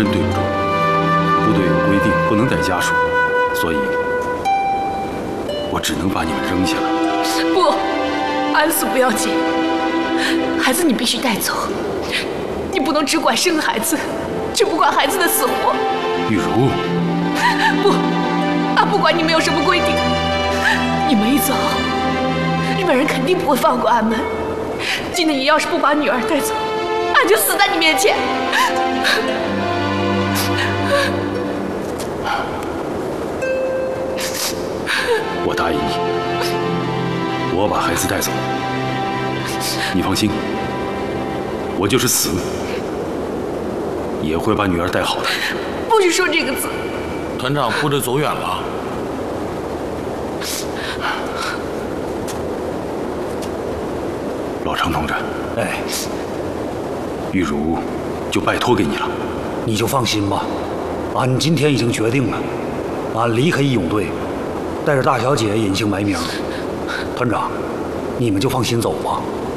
真对不住，部队有规定不能带家属，所以我只能把你们扔下来。 不，安死不要紧，孩子你必须带走，你不能只管生孩子，却不管孩子的死活。 玉茹， 不，俺不管你们有什么规定，你们一走，日本人肯定不会放过俺们。今天你要是不把女儿带走，俺就死在你面前。 我答应你，我把孩子带走。你放心，我就是死，也会把女儿带好的。 不许说这个字。 团长，部队走远了。 老常同志， 哎， 玉茹就拜托给你了。 你就放心吧，俺今天已经决定了，俺离开义勇队，带着大小姐隐姓埋名。团长，你们就放心走吧。